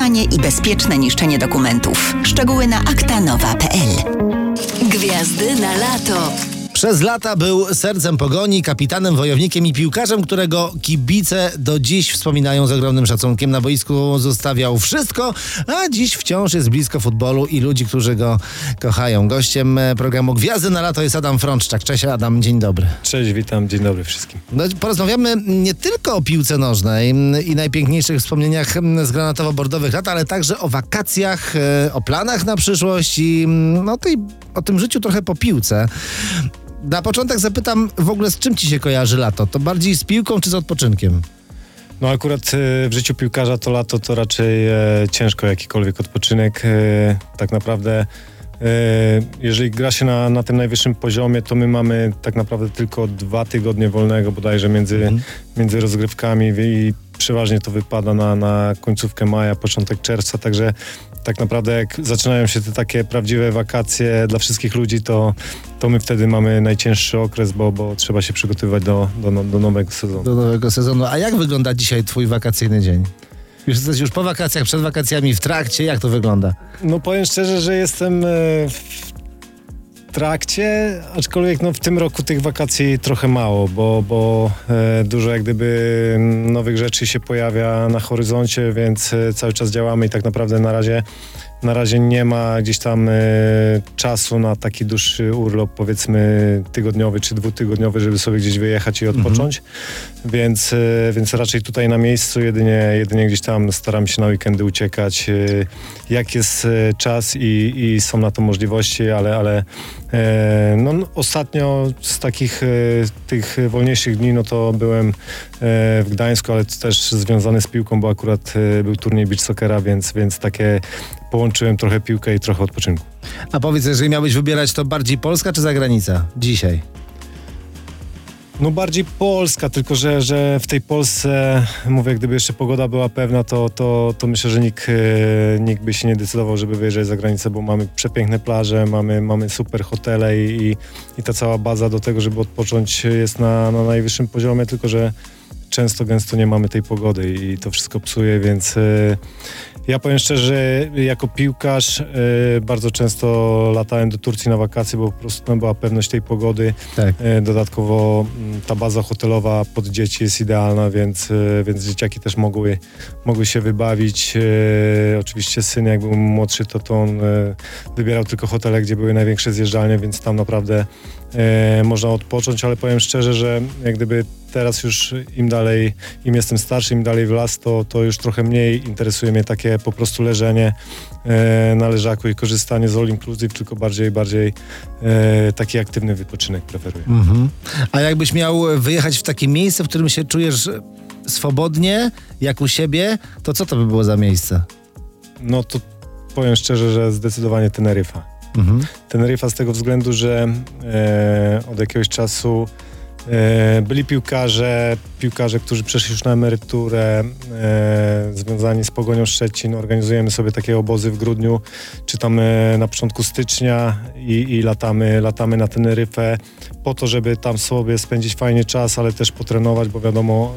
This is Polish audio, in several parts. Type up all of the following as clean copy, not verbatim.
zatrzymanie i bezpieczne niszczenie dokumentów. Szczegóły na aktanowa.pl. Gwiazdy na lato. Przez lata był sercem Pogoni, kapitanem, wojownikiem i piłkarzem, którego kibice do dziś wspominają z ogromnym szacunkiem. Na boisku zostawiał wszystko, a dziś wciąż jest blisko futbolu i ludzi, którzy go kochają. Gościem programu Gwiazdy na lato jest Adam Frączczak. Cześć Adam, dzień dobry. Cześć, witam, dzień dobry wszystkim. No, porozmawiamy nie tylko o piłce nożnej i najpiękniejszych wspomnieniach z granatowo-bordowych lat, ale także o wakacjach, o planach na przyszłość i o tym życiu trochę po piłce. Na początek zapytam w ogóle, z czym ci się kojarzy lato? To bardziej z piłką czy z odpoczynkiem? No akurat w życiu piłkarza to lato to raczej ciężko jakikolwiek odpoczynek. Tak naprawdę jeżeli gra się na tym najwyższym poziomie, to my mamy tak naprawdę tylko 2 tygodnie wolnego bodajże między rozgrywkami i przeważnie to wypada na końcówkę maja, początek czerwca, także tak naprawdę jak zaczynają się te takie prawdziwe wakacje dla wszystkich ludzi, to my wtedy mamy najcięższy okres, bo trzeba się przygotowywać do nowego sezonu. Do nowego sezonu. A jak wygląda dzisiaj twój wakacyjny dzień? Jesteś po wakacjach, przed wakacjami, w trakcie? Jak to wygląda? No powiem szczerze, że jestem w trakcie, aczkolwiek w tym roku tych wakacji trochę mało, bo dużo jak gdyby nowych rzeczy się pojawia na horyzoncie, więc cały czas działamy i tak naprawdę na razie nie ma gdzieś tam czasu na taki dłuższy urlop, powiedzmy tygodniowy czy 2-tygodniowy, żeby sobie gdzieś wyjechać i odpocząć. Więc raczej tutaj na miejscu jedynie gdzieś tam staram się na weekendy uciekać, jak jest czas i są na to możliwości, ale ostatnio z takich tych wolniejszych dni, no to byłem w Gdańsku, ale to też związane z piłką, bo akurat był turniej beach soccera, więc takie połączyłem trochę piłkę i trochę odpoczynku. A powiedz, jeżeli miałbyś wybierać, to bardziej Polska czy zagranica dzisiaj? No bardziej Polska, tylko że w tej Polsce, mówię, gdyby jeszcze pogoda była pewna, to myślę, że nikt by się nie decydował, żeby wyjeżdżać za granicę, bo mamy przepiękne plaże, mamy super hotele i ta cała baza do tego, żeby odpocząć jest na najwyższym poziomie, tylko że gęsto nie mamy tej pogody i to wszystko psuje, więc ja powiem szczerze, jako piłkarz bardzo często latałem do Turcji na wakacje, bo po prostu tam była pewność tej pogody. Tak. Dodatkowo ta baza hotelowa pod dzieci jest idealna, więc dzieciaki też mogły się wybawić. Oczywiście syn, jak był młodszy, to on wybierał tylko hotele, gdzie były największe zjeżdżalnie, więc tam naprawdę można odpocząć, ale powiem szczerze, że jak gdyby teraz już im jestem starszy, im dalej w las, to już trochę mniej interesuje mnie takie po prostu leżenie na leżaku i korzystanie z all inclusive, tylko bardziej taki aktywny wypoczynek preferuję. A jakbyś miał wyjechać w takie miejsce, w którym się czujesz swobodnie, jak u siebie, to co to by było za miejsce? No to powiem szczerze, że zdecydowanie Teneryfa. Teneryfa z tego względu, że od jakiegoś czasu byli piłkarze, którzy przeszli już na emeryturę, związani z Pogonią Szczecin. Organizujemy sobie takie obozy w grudniu, czy tam na początku stycznia i latamy na Teneryfę po to, żeby tam sobie spędzić fajnie czas, ale też potrenować, bo wiadomo,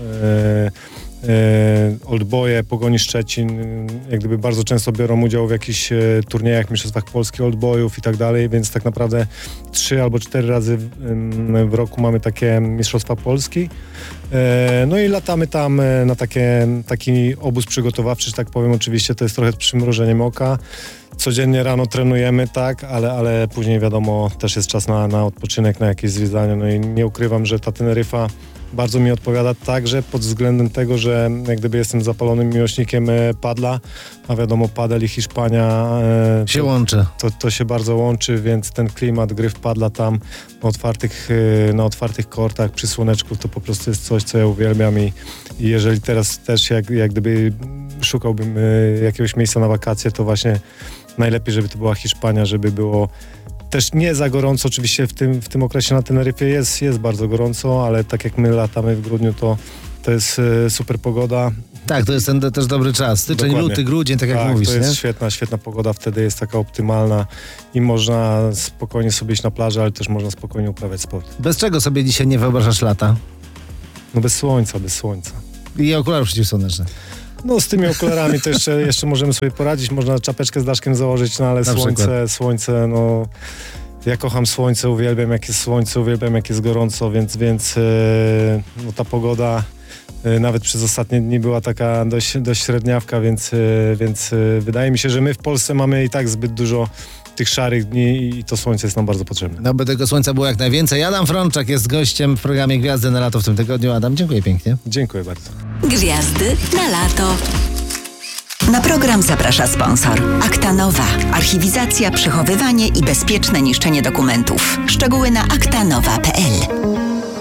Oldboye, Pogoni Szczecin jak gdyby bardzo często biorą udział w jakichś turniejach, mistrzostwach Polski, Oldboyów i tak dalej, więc tak naprawdę 3 albo 4 razy w roku mamy takie mistrzostwa Polski. No i latamy tam na taki obóz przygotowawczy, że tak powiem. Oczywiście to jest trochę przymrużeniem oka. Codziennie rano trenujemy, tak, ale później wiadomo, też jest czas na odpoczynek, na jakieś zwiedzanie. No i nie ukrywam, że ta Teneryfa bardzo mi odpowiada także pod względem tego, że jak gdyby jestem zapalonym miłośnikiem padla, a wiadomo, padel i Hiszpania się łączy. To się bardzo łączy, więc ten klimat gry w padla tam na otwartych kortach przy słoneczku to po prostu jest coś, co ja uwielbiam i jeżeli teraz też jak gdyby szukałbym jakiegoś miejsca na wakacje, to właśnie najlepiej, żeby to była Hiszpania, żeby było też nie za gorąco. Oczywiście w tym okresie na Teneryfie jest bardzo gorąco, ale tak jak my latamy w grudniu, to jest super pogoda. Tak, to jest ten też dobry czas. Styczeń, Dokładnie. luty, grudzień, tak jak mówisz, to jest nie? świetna pogoda, wtedy jest taka optymalna i można spokojnie sobie iść na plażę, ale też można spokojnie uprawiać sport. Bez czego sobie dzisiaj nie wyobrażasz lata? No bez słońca. I okularów przeciwsłonecznych. No z tymi okularami to jeszcze możemy sobie poradzić, można czapeczkę z daszkiem założyć, no ale słońce, no... Ja kocham słońce, uwielbiam jak jest słońce, uwielbiam jak jest gorąco, więc no, ta pogoda nawet przez ostatnie dni była taka dość średniawka, więc wydaje mi się, że my w Polsce mamy i tak zbyt dużo tych szarych dni i to słońce jest nam bardzo potrzebne. No by tego słońca było jak najwięcej. Adam Frączak jest gościem w programie Gwiazdy na lato w tym tygodniu. Adam, dziękuję pięknie. Dziękuję bardzo. Gwiazdy na lato. Na program zaprasza sponsor. Aktanowa. Archiwizacja, przechowywanie i bezpieczne niszczenie dokumentów. Szczegóły na aktanowa.pl.